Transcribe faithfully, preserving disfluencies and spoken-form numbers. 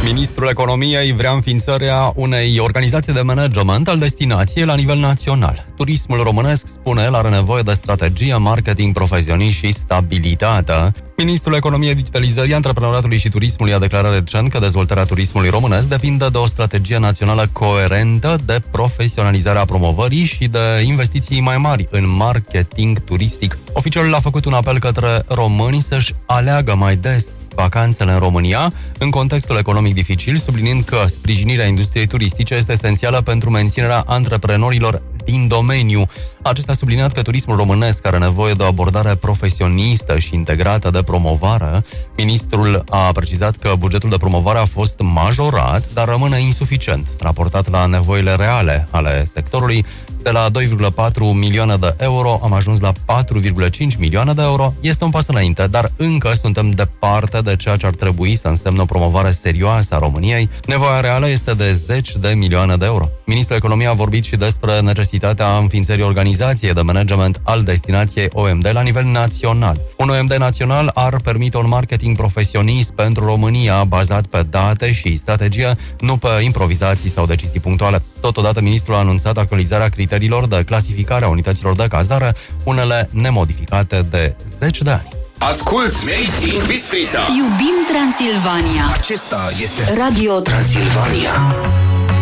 Ministrul Economiei vrea înființarea unei organizații de management al destinației la nivel național. Turismul românesc, spune el, are nevoie de strategie, marketing profesionist și stabilitate. Ministrul Economiei, Digitalizării, Antreprenoriatului și Turismului a declarat recent că dezvoltarea turismului românesc depinde de o strategie națională coerentă de profesionalizare a promovării și de investiții mai mari în marketing turistic. Oficialul a făcut un apel către români să-și aleagă mai des vacanțele în România, în contextul economic dificil, subliniind că sprijinirea industriei turistice este esențială pentru menținerea antreprenorilor din domeniu. Acesta a subliniat că turismul românesc are nevoie de o abordare profesionistă și integrată de promovare. Ministrul a precizat că bugetul de promovare a fost majorat, dar rămâne insuficient, raportat la nevoile reale ale sectorului. De la doi virgulă patru milioane de euro am ajuns la patru virgulă cinci milioane de euro. Este un pas înainte, dar încă suntem departe de ceea ce ar trebui să însemne o promovare serioasă a României. Nevoia reală este de zeci de milioane de euro. Ministrul Economiei a vorbit și despre necesitatea înființării organizației de management al destinației O M D la nivel național. Un O M D național ar permite un marketing profesionist pentru România, bazat pe date și strategie, nu pe improvizații sau decizii punctuale. Totodată, ministrul a anunțat actualizarea criteriilor de clasificare a unităților de cazare, unele nemodificate de zeci de ani. Asculți Made in Bistrița. Iubim Transilvania. Acesta este Radio Transilvania.